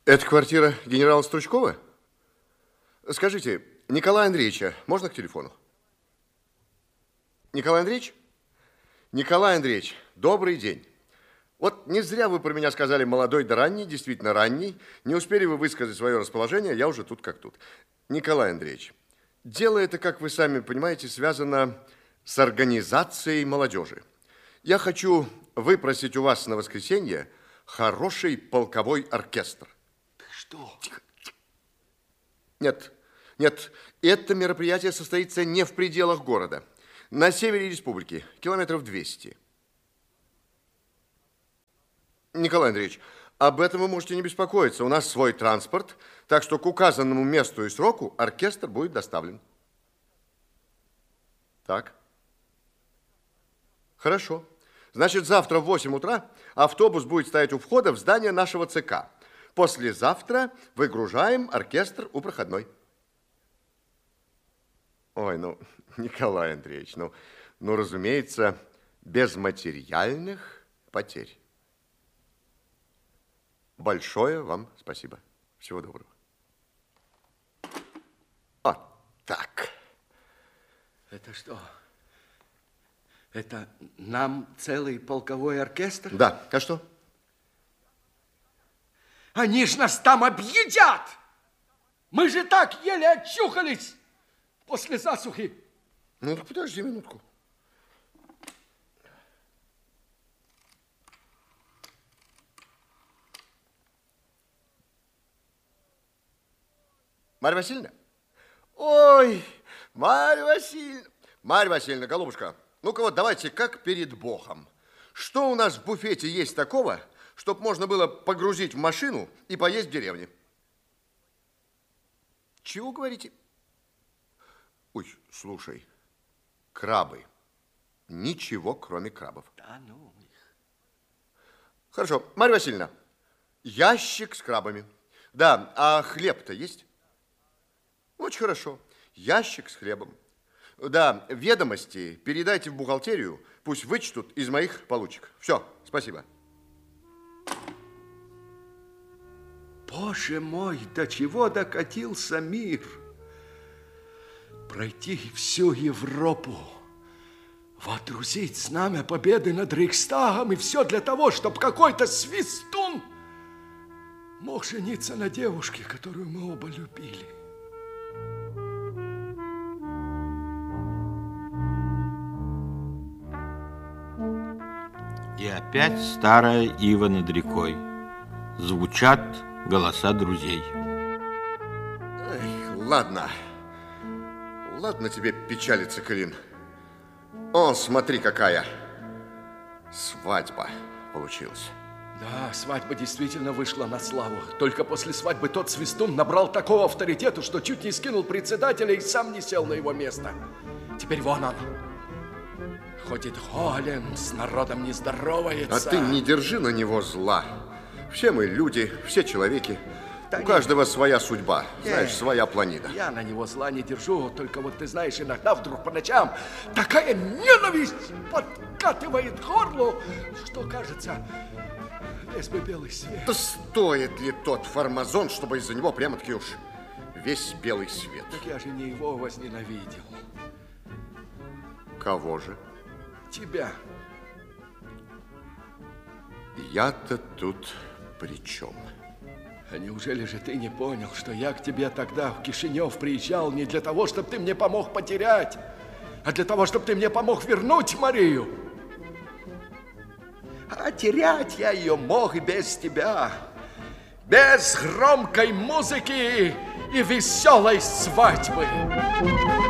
Это квартира генерала Стручкова? Скажите, Николая Андреевича можно к телефону? Николай Андреевич? Николай Андреевич, добрый день. Вот не зря вы про меня сказали молодой да ранний, действительно ранний. Не успели вы высказать свое расположение, я уже тут как тут. Николай Андреевич, дело это, как вы сами понимаете, связано с организацией молодежи. Я хочу выпросить у вас на воскресенье хороший полковой оркестр. Ты что? Тихо. Нет, нет, это мероприятие состоится не в пределах города. На севере республики, километров 200. Николай Андреевич, об этом вы можете не беспокоиться. У нас свой транспорт, так что к указанному месту и сроку оркестр будет доставлен. Так. Хорошо. Значит, завтра в 8 утра автобус будет стоять у входа в здание нашего ЦК. Послезавтра выгружаем оркестр у проходной. Ой, ну, Николай Андреевич, ну, разумеется, без материальных потерь. Большое вам спасибо. Всего доброго. Вот так. Это что? Это нам целый полковой оркестр? Да, а что? Они ж нас там объедят! Мы же так еле очухались после засухи. Ну, так подожди минутку. Марья Васильевна? Ой, Марья Васильевна. Марья Васильевна, голубушка, ну-ка вот давайте как перед Богом. Что у нас в буфете есть такого, чтобы можно было погрузить в машину и поесть в деревне? Чего говорите? Ой, слушай, крабы. Ничего, кроме крабов. Да ну их. Хорошо, Марья Васильевна, ящик с крабами. Да, а хлеб-то есть? Очень хорошо. Ящик с хлебом. Да, ведомости передайте в бухгалтерию, пусть вычтут из моих получек. Все, спасибо. Боже мой, до чего докатился мир? Пройти всю Европу, водрузить знамя победы над Рейхстагом, и все для того, чтобы какой-то свистун мог жениться на девушке, которую мы оба любили. И опять старая ива над рекой. Звучат голоса друзей. Эх, ладно. Ладно тебе печалиться, Клин. О, смотри, какая свадьба получилась. Да, свадьба действительно вышла на славу. Только после свадьбы тот свистун набрал такого авторитета, что чуть не скинул председателя и сам не сел на его место. Теперь вон он. Ходит голем, с народом не здоровается. А ты не держи на него зла. Все мы люди, все человеки. Да у каждого своя судьба, знаешь, своя планета. Я на него зла не держу, только вот ты знаешь, иногда вдруг по ночам такая ненависть подкатывает к горлу, что кажется, весь бы белый свет. Да стоит ли тот фармазон, чтобы из-за него прямо-таки уж весь белый свет? Так я же не его возненавидел. Кого же? Тебя. Я-то тут при чем? А неужели же ты не понял, что я к тебе тогда в Кишинев приезжал не для того, чтобы ты мне помог потерять, а для того, чтобы ты мне помог вернуть Марию? А терять я ее мог и без тебя, без громкой музыки и веселой свадьбы.